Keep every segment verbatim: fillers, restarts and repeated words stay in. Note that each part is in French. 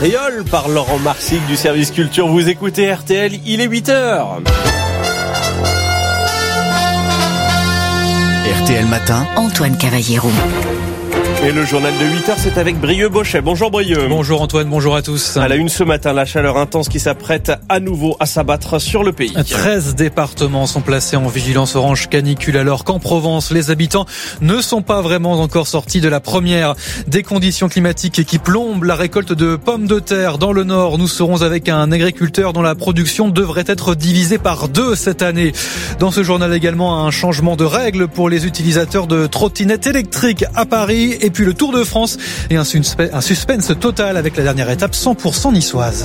Réole par Laurent Marsic du service culture. Vous écoutez R T L, il est huit heures. R T L Matin, Antoine Cavallero. Et le journal de huit heures, c'est avec Brieux Bochet. Bonjour Brieux. Bonjour Antoine, bonjour à tous. À la une ce matin, la chaleur intense qui s'apprête à nouveau à s'abattre sur le pays. treize départements sont placés en vigilance orange canicule, alors qu'en Provence, les habitants ne sont pas vraiment encore sortis de la première des conditions climatiques qui plombent la récolte de pommes de terre. Dans le nord, nous serons avec un agriculteur dont la production devrait être divisée par deux cette année. Dans ce journal également, un changement de règles pour les utilisateurs de trottinettes électriques à Paris. Et puis le Tour de France et un suspense, un suspense total avec la dernière étape cent pour cent niçoise.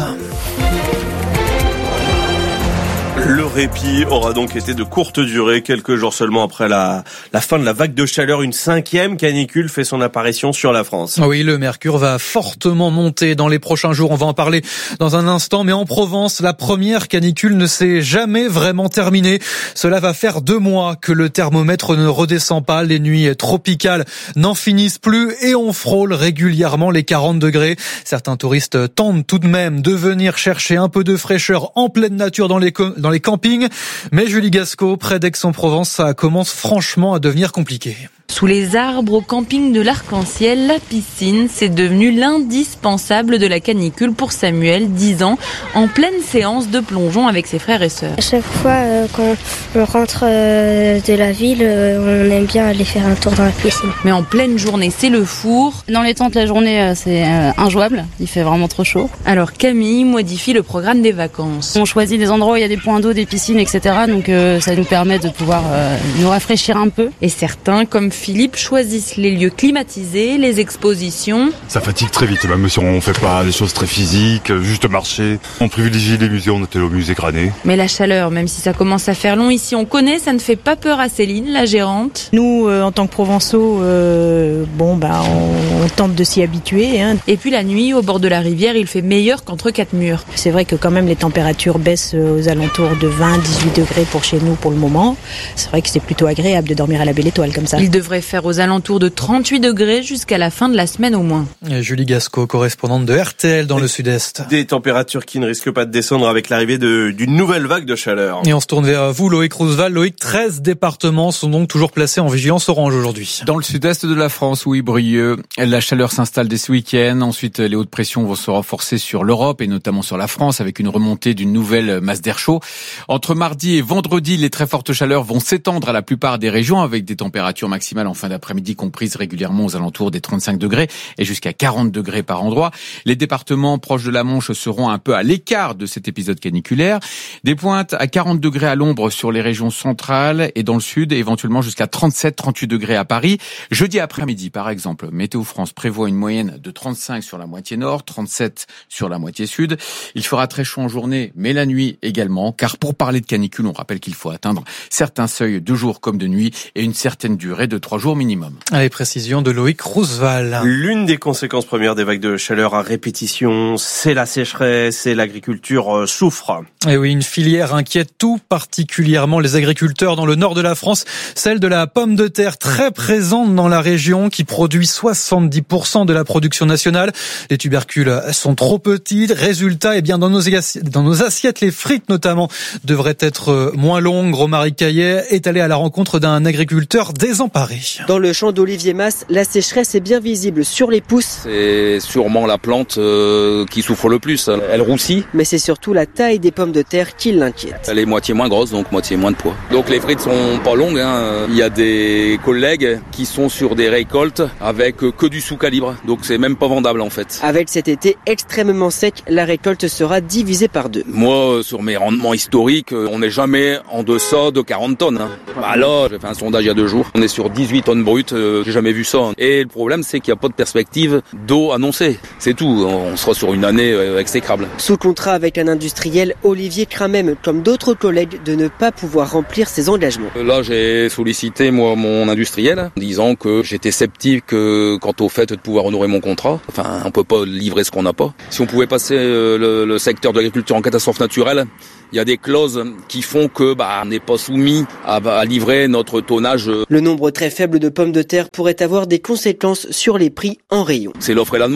Le répit aura donc été de courte durée. Quelques jours seulement après la, la fin de la vague de chaleur, une cinquième canicule fait son apparition sur la France. Oui, le mercure va fortement monter dans les prochains jours. On va en parler dans un instant. Mais en Provence, la première canicule ne s'est jamais vraiment terminée. Cela va faire deux mois que le thermomètre ne redescend pas. Les nuits tropicales n'en finissent plus et on frôle régulièrement les quarante degrés. Certains touristes tentent tout de même de venir chercher un peu de fraîcheur en pleine nature dans les, dans les campings, mais Julie Gasco, près d'Aix-en-Provence, ça commence franchement à devenir compliqué. Sous les arbres, au camping de l'Arc-en-Ciel, la piscine, c'est devenu l'indispensable de la canicule pour Samuel, dix ans, en pleine séance de plongeon avec ses frères et sœurs. À chaque fois, euh, quand on rentre euh, de la ville, euh, on aime bien aller faire un tour dans la piscine. Mais en pleine journée, c'est le four. Dans les tentes, la journée, euh, c'est euh, injouable. Il fait vraiment trop chaud. Alors Camille modifie le programme des vacances. On choisit des endroits où il y a des points d'eau, des piscines, et cetera. Donc euh, ça nous permet de pouvoir euh, nous rafraîchir un peu. Et certains, comme Philippe, choisissent les lieux climatisés, les expositions. Ça fatigue très vite, même si on ne fait pas des choses très physiques, juste marcher. On privilégie les musées, on était au musée Granet. Mais la chaleur, même si ça commence à faire long ici, on connaît, ça ne fait pas peur à Céline, la gérante. Nous, euh, en tant que Provençaux, euh, bon, bah, on, on tente de s'y habituer. Hein. Et puis la nuit, au bord de la rivière, il fait meilleur qu'entre quatre murs. C'est vrai que quand même les températures baissent aux alentours de vingt à dix-huit degrés pour chez nous pour le moment. C'est vrai que c'est plutôt agréable de dormir à la belle étoile comme ça. Il devrait faire aux alentours de trente-huit degrés jusqu'à la fin de la semaine au moins. Et Julie Gasco, correspondante de R T L dans le sud-est. Des températures qui ne risquent pas de descendre avec l'arrivée de, d'une nouvelle vague de chaleur. Et on se tourne vers vous, Loïc Roosevelt. Loïc, treize départements sont donc toujours placés en vigilance orange aujourd'hui. Dans le sud-est de la France, oui, Brieux, la chaleur s'installe dès ce week-end. Ensuite, les hautes pressions vont se renforcer sur l'Europe et notamment sur la France avec une remontée d'une nouvelle masse d'air chaud. Entre mardi et vendredi, les très fortes chaleurs vont s'étendre à la plupart des régions avec des températures maximales en fin d'après-midi comprises régulièrement aux alentours des trente-cinq degrés et jusqu'à quarante degrés par endroit. Les départements proches de la Manche seront un peu à l'écart de cet épisode caniculaire. Des pointes à quarante degrés à l'ombre sur les régions centrales et dans le sud, éventuellement jusqu'à trente-sept à trente-huit degrés à Paris. Jeudi après-midi, par exemple, Météo France prévoit une moyenne de trente-cinq sur la moitié nord, trente-sept sur la moitié sud. Il fera très chaud en journée, mais la nuit également, car pour parler de canicule, on rappelle qu'il faut atteindre certains seuils de jour comme de nuit et une certaine durée de trois jours minimum. Allez, précision de Loïc Roosevelt. L'une des conséquences premières des vagues de chaleur à répétition, c'est la sécheresse et l'agriculture souffre. Et oui, une filière inquiète tout particulièrement les agriculteurs dans le nord de la France, celle de la pomme de terre très présente dans la région qui produit soixante-dix pour cent de la production nationale. Les tubercules sont trop petits. Résultat, eh bien, dans nos assiettes, dans nos assiettes, les frites notamment devraient être moins longues. Romaric Caillet est allé à la rencontre d'un agriculteur désemparé. Dans le champ d'Olivier Mas, la sécheresse est bien visible sur les pousses. C'est sûrement la plante euh, qui souffre le plus. Elle roussit. Mais c'est surtout la taille des pommes de terre qui l'inquiète. Elle est moitié moins grosse, donc moitié moins de poids. Donc les frites sont pas longues. Hein. Il y a des collègues qui sont sur des récoltes avec que du sous-calibre. Donc c'est même pas vendable en fait. Avec cet été extrêmement sec, la récolte sera divisée par deux. Moi, sur mes rendements historiques, on n'est jamais en deçà de quarante tonnes. Hein. Bah là, j'ai fait un sondage il y a deux jours. On est sur dix-huit tonnes brutes. Euh, j'ai jamais vu ça. Et le problème, c'est qu'il n'y a pas de perspective d'eau annoncée. C'est tout. On sera sur une année euh, exécrable. Sous contrat avec un industriel, Olivier craint même, comme d'autres collègues, de ne pas pouvoir remplir ses engagements. Là, j'ai sollicité, moi, mon industriel, en disant que j'étais sceptique euh, quant au fait de pouvoir honorer mon contrat. Enfin, on peut pas livrer ce qu'on n'a pas. Si on pouvait passer euh, le, le secteur de l'agriculture en catastrophe naturelle, il y a des clauses qui font que bah, on n'est pas soumis à, à livrer notre tonnage. Le nombre très faible de pommes de terre pourrait avoir des conséquences sur les prix en rayon. C'est l'offre et la demande. Le prix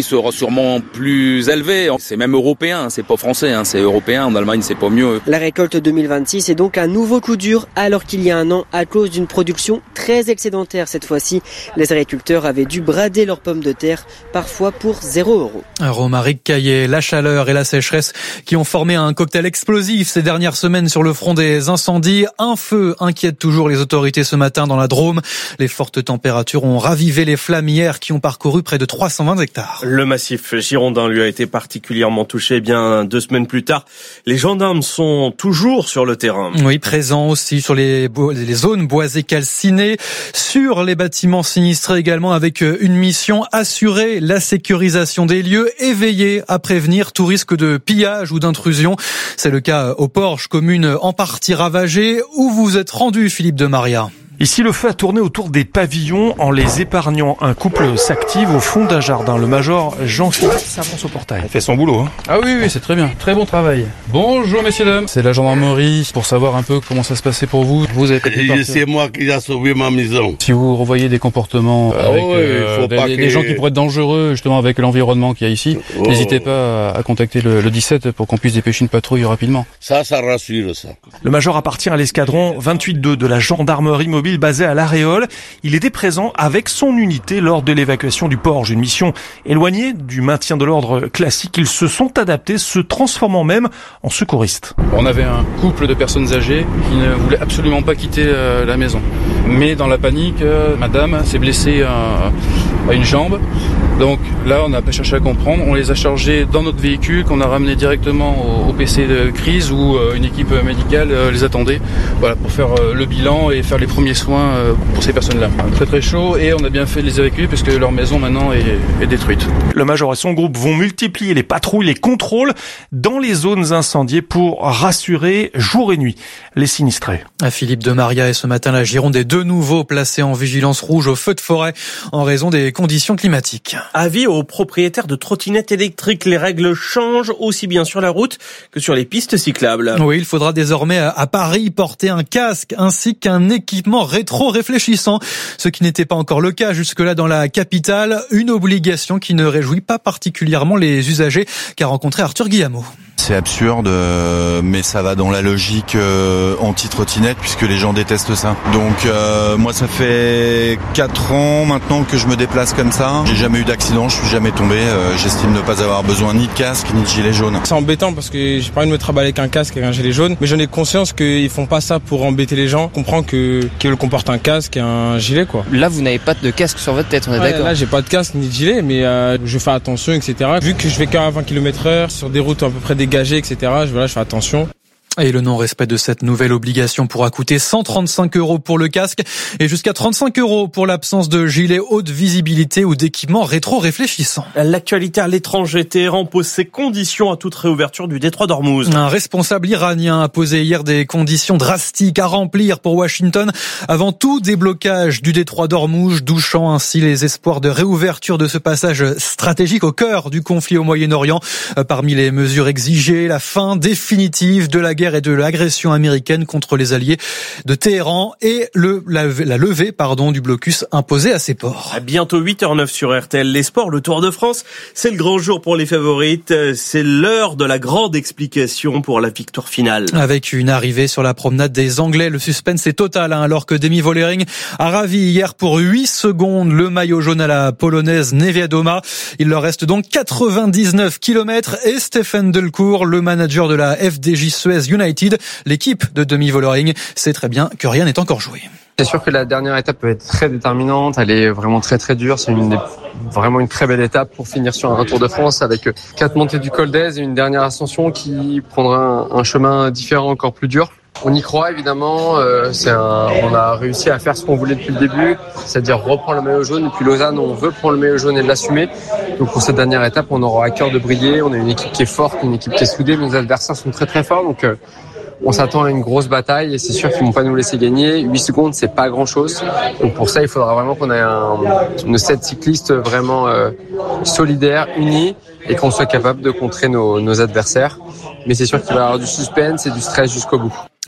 sera sûrement plus élevé. C'est même européen, c'est pas français, hein, c'est européen. En Allemagne, c'est pas mieux. La récolte deux mille vingt-six est donc un nouveau coup dur, alors qu'il y a un an, à cause d'une production très excédentaire cette fois-ci, les agriculteurs avaient dû brader leurs pommes de terre, parfois pour zéro euro. Romaric Caillé, la chaleur et la sécheresse qui ont formé un cocktail explosif ces dernières semaines sur le front des incendies. Un feu inquiète toujours les autorités ce matin dans la Drôme. Les fortes températures ont ravivé les flammes hier qui ont parcouru près de trois cent vingt hectares. Le massif girondin lui a été particulièrement touché. Eh bien, deux semaines plus tard, les gendarmes sont toujours sur le terrain. Oui, présents aussi sur les, bo- les zones boisées calcinées, sur les bâtiments sinistrés également, avec une mission: assurer la sécurisation des lieux et veiller à prévenir tout risque de pillage ou d'intrusion. C'est le cas au Porche, commune en partie ravagée, où vous êtes rendu, Philippe de Maria. Ici, le feu a tourné autour des pavillons en les épargnant. Un couple s'active au fond d'un jardin. Le major Jean-Philippe s'avance au portail. Il fait son boulot. Hein. Ah oui, oui, c'est très bien. Très bon travail. Bonjour, messieurs, dames. C'est la gendarmerie pour savoir un peu comment ça se passait pour vous. Vous avez C'est moi qui ai sauvé ma maison. Si vous revoyez des comportements ah avec oui, euh, faut des, pas des que... gens qui pourraient être dangereux, justement, avec l'environnement qu'il y a ici, oh. n'hésitez pas à contacter le, le dix-sept pour qu'on puisse dépêcher une patrouille rapidement. Ça, ça rassure, ça. Le major appartient à l'escadron vingt-huit deux de la gendarmerie mobile basée à La Réole. Il était présent avec son unité lors de l'évacuation du Porge, une mission éloignée du maintien de l'ordre classique. Ils se sont adaptés, se transformant même en secouristes. On avait un couple de personnes âgées qui ne voulaient absolument pas quitter euh, la maison. Mais dans la panique, euh, madame s'est blessée à, à une jambe. Donc là, on n'a pas cherché à comprendre. On les a chargés dans notre véhicule qu'on a ramené directement au, au P C de crise où euh, une équipe médicale euh, les attendait, voilà, pour faire euh, le bilan et faire les premiers soins euh, pour ces personnes-là. Très très chaud, et on a bien fait de les évacuer puisque leur maison maintenant est, est détruite. Le major et son groupe vont multiplier les patrouilles, les contrôles dans les zones incendiées pour rassurer jour et nuit les sinistrés. À Philippe de Maria, et ce matin, la Gironde est de nouveau placée en vigilance rouge au feu de forêt en raison des conditions climatiques. Avis aux propriétaires de trottinettes électriques, les règles changent aussi bien sur la route que sur les pistes cyclables. Oui, il faudra désormais à Paris porter un casque ainsi qu'un équipement rétro-réfléchissant, ce qui n'était pas encore le cas jusque-là dans la capitale. Une obligation qui ne réjouit pas particulièrement les usagers qu'a rencontré Arthur Guillamot. C'est absurde, mais ça va dans la logique euh, anti-trottinette puisque les gens détestent ça. Donc euh, moi ça fait quatre ans maintenant que je me déplace comme ça. J'ai jamais eu d'accident, je suis jamais tombé. Euh, j'estime ne pas avoir besoin ni de casque ni de gilet jaune. C'est embêtant parce que j'ai pas envie de me trimballer avec un casque et un gilet jaune, mais j'en ai conscience qu'ils font pas ça pour embêter les gens. Je comprends que qu'ils comportent un casque et un gilet quoi. Là vous n'avez pas de casque sur votre tête, on est ouais, d'accord. Là j'ai pas de casque ni de gilet, mais euh, je fais attention, et cetera. Vu que je vais qu'à vingt kilomètres heure sur des routes à peu près dégagées, et cetera. Voilà, je fais attention. Et le non-respect de cette nouvelle obligation pourra coûter cent trente-cinq euros pour le casque et jusqu'à trente-cinq euros pour l'absence de gilet haute visibilité ou d'équipement rétro-réfléchissant. L'actualité à l'étranger, Téhéran pose ses conditions à toute réouverture du détroit d'Ormuz. Un responsable iranien a posé hier des conditions drastiques à remplir pour Washington avant tout déblocage du détroit d'Ormuz, douchant ainsi les espoirs de réouverture de ce passage stratégique au cœur du conflit au Moyen-Orient. Parmi les mesures exigées, la fin définitive de la guerre et de l'agression américaine contre les alliés de Téhéran et le, la, la levée pardon, du blocus imposé à ses ports. À bientôt huit heures neuf sur R T L. Les sports, le Tour de France, c'est le grand jour pour les favorites. C'est l'heure de la grande explication pour la victoire finale. Avec une arrivée sur la promenade des Anglais, le suspense est total hein, alors que Demi Vollering a ravi hier pour huit secondes le maillot jaune à la polonaise Niewiadoma. Il leur reste donc quatre-vingt-dix-neuf kilomètres et Stefan Delcourt, le manager de la F D J Suez United, l'équipe de Demi Vollering, sait très bien que rien n'est encore joué. C'est sûr que la dernière étape peut être très déterminante, elle est vraiment très très dure, c'est une des, vraiment une très belle étape pour finir sur un Tour de France avec quatre montées du col d'Aise et une dernière ascension qui prendra un, un chemin différent, encore plus dur. On y croit évidemment, euh, c'est un, on a réussi à faire ce qu'on voulait depuis le début, c'est-à-dire reprendre le maillot jaune. Et puis Lausanne, on veut prendre le maillot jaune et l'assumer. Donc pour cette dernière étape, on aura à cœur de briller. On a une équipe qui est forte, une équipe qui est soudée, mais nos adversaires sont très très forts. Donc euh, on s'attend à une grosse bataille et c'est sûr qu'ils vont pas nous laisser gagner. huit secondes, c'est pas grand-chose. Donc pour ça, il faudra vraiment qu'on ait un, une sept cyclistes vraiment euh, solidaires, unis, et qu'on soit capable de contrer nos, nos adversaires. Mais c'est sûr qu'il va y avoir du suspense et du stress jusqu'au bout.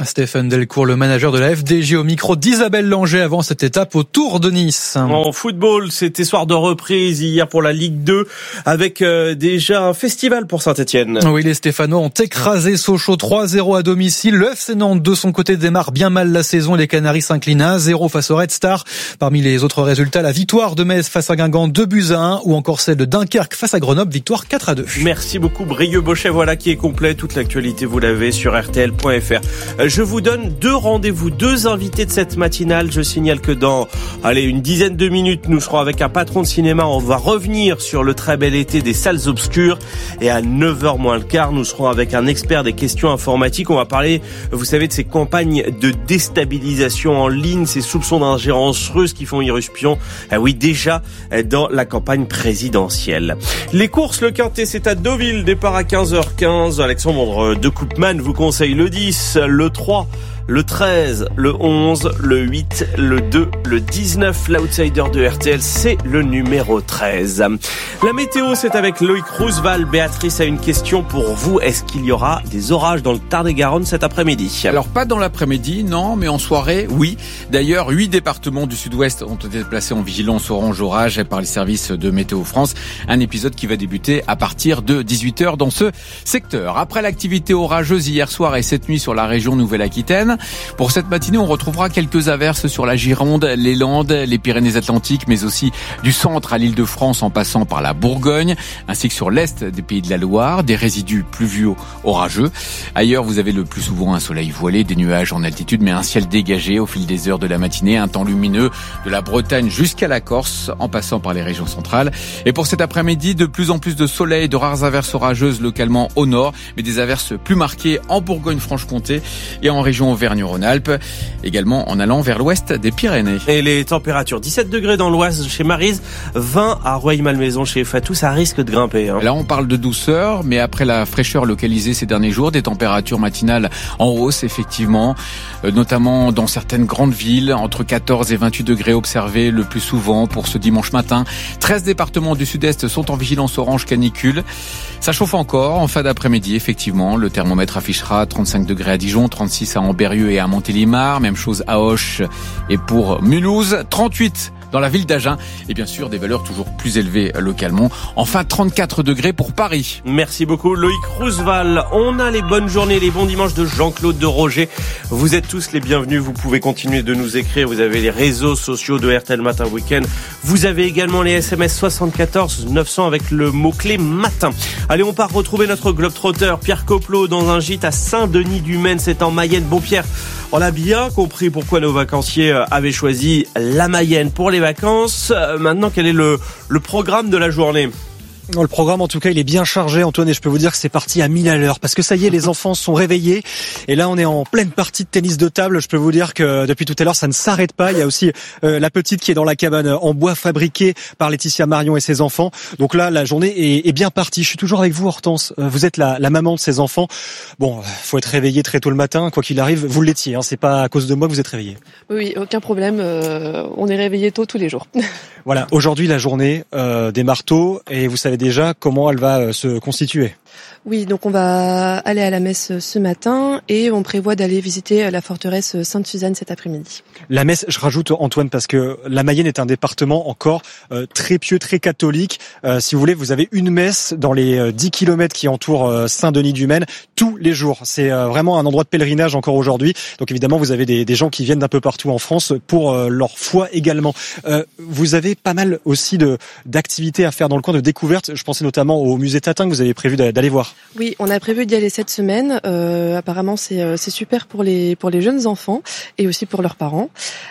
Stéphane Delcourt, le manager de la F D J, au micro d'Isabelle Langer avant cette étape au Tour de Nice. En football, c'était soir de reprise hier pour la Ligue deux avec euh, déjà un festival pour Saint-Etienne. Oui, les Stéphanois ont écrasé Sochaux trois zéro à domicile. Le F C Nantes, de son côté, démarre bien mal la saison. Les Canaries s'inclinent un zéro face au Red Star. Parmi les autres résultats, la victoire de Metz face à Guingamp, deux buts à un, ou encore celle de Dunkerque face à Grenoble, victoire quatre à deux. Merci beaucoup Brieux-Bochet, voilà qui est complet. Toute l'actualité, vous l'avez sur R T L point F R. Je vous donne deux rendez-vous, deux invités de cette matinale. Je signale que dans, allez, une dizaine de minutes, nous serons avec un patron de cinéma. On va revenir sur le très bel été des salles obscures. Et à neuf heures moins le quart, nous serons avec un expert des questions informatiques. On va parler, vous savez, de ces campagnes de déstabilisation en ligne, ces soupçons d'ingérence russe qui font irruption. Ah oui, déjà dans la campagne présidentielle. Les courses, le Quintet, c'est à Deauville. Départ à quinze heures quinze. Alexandre de Koopman vous conseille le dix, le trois, le treize, le onze, le huit, le deux, le dix-neuf. L'outsider de R T L, c'est le numéro treize. La météo, c'est avec Loïc Roosevelt. Béatrice a une question pour vous. Est-ce qu'il y aura des orages dans le Tarn-et-Garonne cet après-midi? Alors, pas dans l'après-midi, non, mais en soirée, oui. D'ailleurs, huit départements du sud-ouest ont été placés en vigilance orange orage par les services de Météo France. Un épisode qui va débuter à partir de dix-huit heures dans ce secteur. Après l'activité orageuse hier soir et cette nuit sur la région Nouvelle-Aquitaine, pour cette matinée, on retrouvera quelques averses sur la Gironde, les Landes, les Pyrénées-Atlantiques, mais aussi du centre à l'Île-de-France en passant par la Bourgogne, ainsi que sur l'est des Pays de la Loire, des résidus pluviaux orageux. Ailleurs, vous avez le plus souvent un soleil voilé, des nuages en altitude, mais un ciel dégagé au fil des heures de la matinée, un temps lumineux de la Bretagne jusqu'à la Corse, en passant par les régions centrales. Et pour cet après-midi, de plus en plus de soleil, de rares averses orageuses localement au nord, mais des averses plus marquées en Bourgogne-Franche-Comté et en région Auvergne-Rhône-Alpes, également en allant vers l'ouest des Pyrénées. Et les températures, dix-sept degrés dans l'Oise chez Maryse, vingt à Rueil-Malmaison chez Fatou, ça risque de grimper. Hein. Là, on parle de douceur, mais après la fraîcheur localisée ces derniers jours, des températures matinales en hausse, effectivement, euh, notamment dans certaines grandes villes, entre quatorze et vingt-huit degrés observés le plus souvent pour ce dimanche matin. treize départements du sud-est sont en vigilance orange canicule. Ça chauffe encore en fin d'après-midi, effectivement. Le thermomètre affichera trente-cinq degrés à Dijon, trente-six à Ambérieu et à Montélimar. Même chose à Auch et pour Mulhouse. trente-huit dans la ville d'Agen. Et bien sûr, des valeurs toujours plus élevées localement. Enfin, trente-quatre degrés pour Paris. Merci beaucoup, Loïc Roosevelt. On a les bonnes journées, les bons dimanches de Jean-Claude de Roger. Vous êtes tous les bienvenus. Vous pouvez continuer de nous écrire. Vous avez les réseaux sociaux de R T L Matin Week-end. Vous avez également les S M S soixante-quatorze neuf cents avec le mot-clé matin. Allez, on part retrouver notre globe-trotteur Pierre Coplot dans un gîte à Saint-Denis-du-Maine. C'est en Mayenne. Bon Pierre, on a bien compris pourquoi nos vacanciers avaient choisi la Mayenne pour les vacances. Maintenant, quel est le, le programme de la journée ? Le programme, en tout cas, il est bien chargé, Antoine, et je peux vous dire que c'est parti à mille à l'heure, parce que ça y est, les enfants sont réveillés, et là, on est en pleine partie de tennis de table. Je peux vous dire que depuis tout à l'heure, ça ne s'arrête pas. Il y a aussi euh, la petite qui est dans la cabane en bois fabriquée par Laetitia Marion et ses enfants. Donc là, la journée est, est bien partie. Je suis toujours avec vous, Hortense. Euh, vous êtes la, la maman de ces enfants. Bon, faut être réveillé très tôt le matin, quoi qu'il arrive. Vous l'étiez, hein, c'est pas à cause de moi que vous êtes réveillé. Oui, aucun problème. Euh, on est réveillé tôt tous les jours. Voilà, aujourd'hui, la journée euh, démarre tôt, et vous savez déjà comment elle va euh, se constituer. Oui, donc on va aller à la messe ce matin et on prévoit d'aller visiter la forteresse Sainte-Suzanne cet après-midi. La messe, je rajoute, Antoine, parce que la Mayenne est un département encore euh, très pieux, très catholique. Euh, si vous voulez, vous avez une messe dans les euh, dix kilomètres qui entourent euh, Saint-Denis-du-Maine tous les jours. C'est euh, vraiment un endroit de pèlerinage encore aujourd'hui. Donc évidemment, vous avez des, des gens qui viennent d'un peu partout en France pour euh, leur foi également. Euh, vous avez pas mal aussi de d'activités à faire dans le coin, de découvertes. Je pensais notamment au musée Tatin que vous avez prévu d'aller voir. Oui, on a prévu d'y aller cette semaine. Euh, apparemment, c'est c'est super pour les pour les jeunes enfants et aussi pour leurs parents.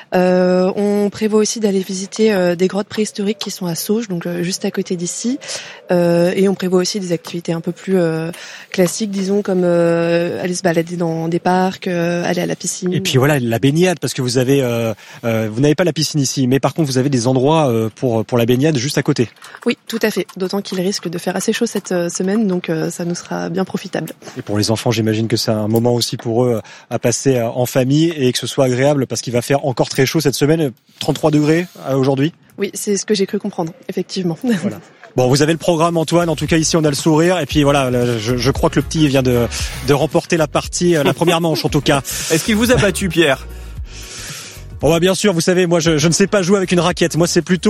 Euh, on prévoit aussi d'aller visiter euh, des grottes préhistoriques qui sont à Sauges, donc euh, juste à côté d'ici. Euh, et on prévoit aussi des activités un peu plus euh, classiques, disons, comme euh, aller se balader dans des parcs, euh, aller à la piscine. Et puis voilà, la baignade, parce que vous avez, euh, euh, vous n'avez pas la piscine ici, mais par contre vous avez des endroits euh, pour pour la baignade juste à côté. Oui, tout à fait. D'autant qu'il risque de faire assez chaud cette euh, semaine, donc euh, ça nous sera bien profitable. Et pour les enfants, j'imagine que c'est un moment aussi pour eux à passer en famille et que ce soit agréable, parce qu'il va faire encore très chaud cette semaine, trente-trois degrés aujourd'hui. Oui, c'est ce que j'ai cru comprendre, effectivement. Voilà. Bon, vous avez le programme, Antoine. En tout cas, ici, on a le sourire. Et puis voilà, je, je crois que le petit vient de, de remporter la partie, la première manche en tout cas. Est-ce qu'il vous a battu, Pierre? Bon, bah, bien sûr, vous savez, moi, je, je ne sais pas jouer avec une raquette. Moi, c'est plutôt